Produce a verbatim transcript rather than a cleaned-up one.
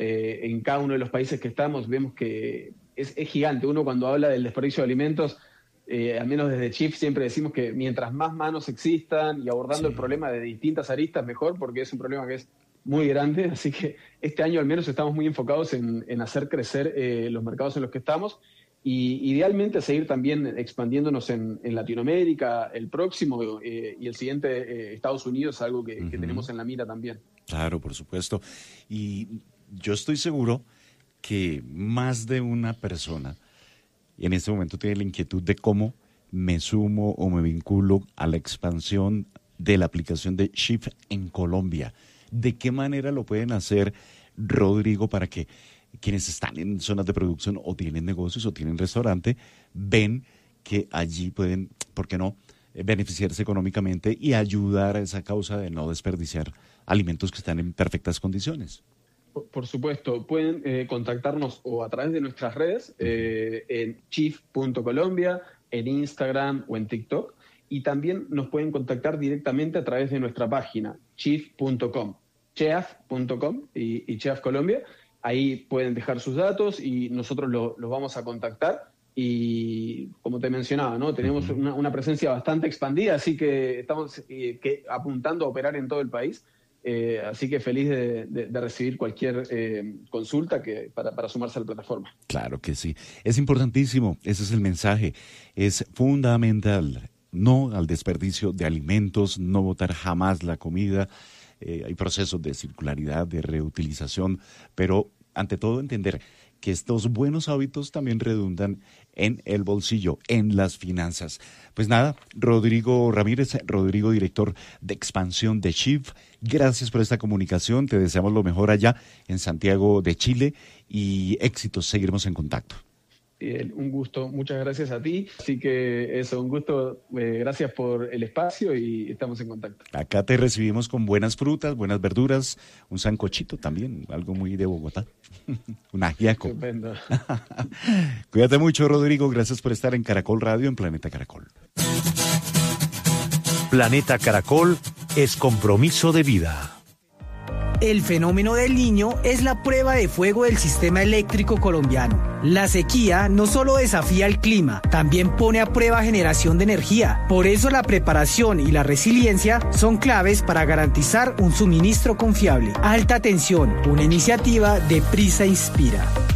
eh, en cada uno de los países que estamos, vemos que es, es gigante. Uno cuando habla del desperdicio de alimentos, eh, al menos desde Chief siempre decimos que mientras más manos existan y abordando sí. el problema de distintas aristas, mejor, porque es un problema que es muy grande. Así que este año al menos estamos muy enfocados en, en hacer crecer eh, los mercados en los que estamos y idealmente seguir también expandiéndonos en, en Latinoamérica, el próximo eh, y el siguiente, eh, Estados Unidos, algo que, uh-huh. que tenemos en la mira también. Claro, por supuesto. Y yo estoy seguro que más de una persona en este momento tiene la inquietud de cómo me sumo o me vinculo a la expansión de la aplicación de Chief en Colombia. ¿De qué manera lo pueden hacer, Rodrigo, para que quienes están en zonas de producción o tienen negocios o tienen restaurante ven que allí pueden, ¿por qué no?, beneficiarse económicamente y ayudar a esa causa de no desperdiciar alimentos que están en perfectas condiciones? Por, por supuesto, pueden eh, contactarnos o a través de nuestras redes, eh, en chief punto colombia, en Instagram o en TikTok, y también nos pueden contactar directamente a través de nuestra página, chief punto com, chef punto com y, y Chef Colombia. Ahí pueden dejar sus datos y nosotros lo, los vamos a contactar. Y como te mencionaba, ¿no? Tenemos una, una presencia bastante expandida, así que estamos eh, que, apuntando a operar en todo el país. Eh, así que feliz de, de, de recibir cualquier eh, consulta que, para, para sumarse a la plataforma. Claro que sí. Es importantísimo, ese es el mensaje. Es fundamental, no al desperdicio de alimentos, no botar jamás la comida. Eh, hay procesos de circularidad, de reutilización, pero ante todo entender que estos buenos hábitos también redundan en el bolsillo, en las finanzas. Pues nada, Rodrigo Ramírez, Rodrigo, director de expansión de Chief, gracias por esta comunicación, te deseamos lo mejor allá en Santiago de Chile y éxitos, seguiremos en contacto. Bien, un gusto, muchas gracias a ti, así que eso, un gusto, eh, gracias por el espacio y estamos en contacto. Acá te recibimos con buenas frutas, buenas verduras, un sancochito también, algo muy de Bogotá, un ajiaco. Estupendo. Cuídate mucho, Rodrigo, gracias por estar en Caracol Radio, en Planeta Caracol. Planeta Caracol es compromiso de vida. El fenómeno del Niño es la prueba de fuego del sistema eléctrico colombiano. La sequía no solo desafía el clima, también pone a prueba generación de energía. Por eso la preparación y la resiliencia son claves para garantizar un suministro confiable. Alta tensión, una iniciativa de Prisa Inspira.